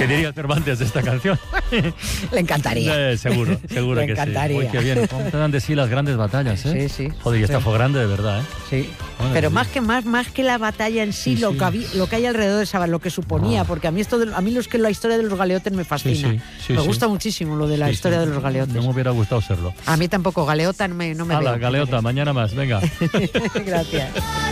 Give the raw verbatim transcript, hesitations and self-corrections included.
¿Qué diría Cervantes de esta canción? Le encantaría. Eh, seguro, seguro Le que encantaría. sí. Uy, qué bien. ¿Cómo te dan de sí las grandes batallas, eh? Sí, sí. Joder, y esta Sí. fue grande de verdad, ¿eh? Sí. Bueno, Pero sí. más que más, más que la batalla en sí, Sí, lo, sí. Que había- lo que hay alrededor de esa, lo que suponía, Ah. porque a mí esto de- a mí los que la historia de los galeotes me fascina. Sí, sí, sí, me sí. gusta muchísimo lo de la Sí, historia sí. de los galeotes. No me hubiera gustado serlo. A mí tampoco, galeota no me, no me Hala, veo. galeota, mañana más, venga. Gracias.